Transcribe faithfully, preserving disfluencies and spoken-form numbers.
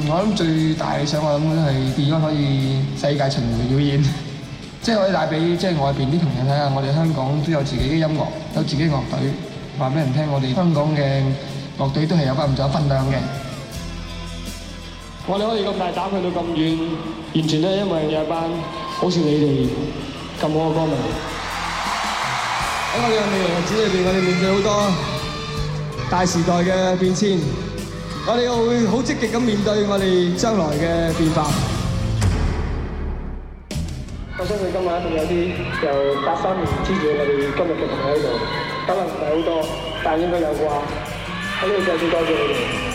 我諗最大理想，我諗都係 Beyond 可以世界巡迴表演，即係可以帶俾即係外邊啲朋友睇下，我哋香港都有自己嘅音樂，有自己嘅樂隊，話俾人聽，我哋香港嘅樂隊都係有翻唔少分量嘅。 我哋可以咁大膽去到咁遠，完全都係因為有一班好似你哋咁好嘅歌迷。 喺我哋嘅未來日子裏邊，我哋面對好多大時代嘅變遷，我哋又會好積極咁面對我哋將來嘅變化。 我相信今晚一定有啲由八三年支持我哋今日嘅朋友喺度，可能唔係好多，但係應該有啩。喺呢度再次多謝你哋。